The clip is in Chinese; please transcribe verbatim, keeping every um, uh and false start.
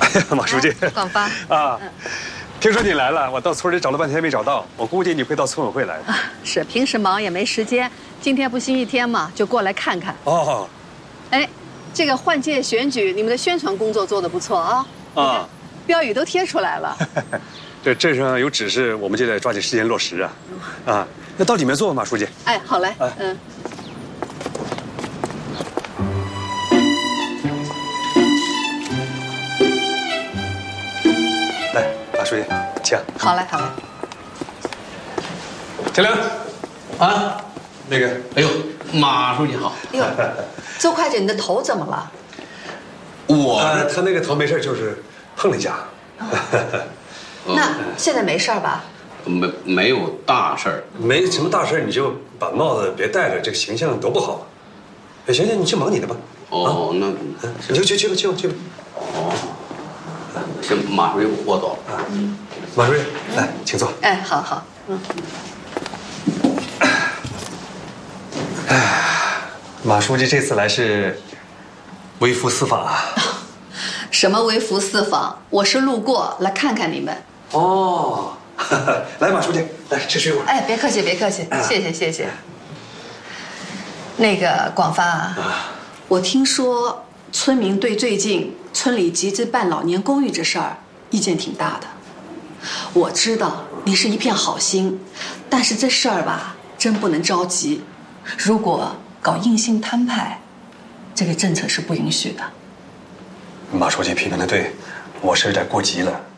马书记， 广发啊，嗯、听说你来了，我到村里找了半天没找到，我估计你会到村委会来的。 啊、是，平时忙也没时间，今天不星期天嘛，就过来看看。 哦， 哎，这个换届选举，你们的宣传工作做得不错啊！啊，标语都贴出来了。 这镇上有指示，我们就得抓紧时间落实啊！啊，那到里面坐，马书记。 哎，好嘞，哎、嗯。 来，马书记，请。 好嘞，好嘞。 田亮， 啊， 那个， 哎呦，马书记好。 哎呦，周会计，你的头怎么了？ 我、 呃，他那个头没事，就是碰了一下。 那现在没事吧？ 没没有大事儿， 没什么大事，你就把帽子别戴着，这个形象多不好。哎，行行，你去忙你的吧。 哦，那你就去去吧，去吧，去吧。 哦，行，马书记，我走啊。 嗯，马书记，来，请坐。 哎，好好，嗯。 哎，马书记这次来是微服私访啊。 什么微服私访？我是路过来看看你们。 哦，来，马书记，来吃水果。 哎，别客气，别客气，谢谢谢谢。那个广发啊，我听说村民对最近村里集资办老年公寓这事儿意见挺大的。我知道你是一片好心，但是这事儿吧，真不能着急。如果搞硬性摊派，这个政策是不允许的。 马书记批评的对，我是有点过急了。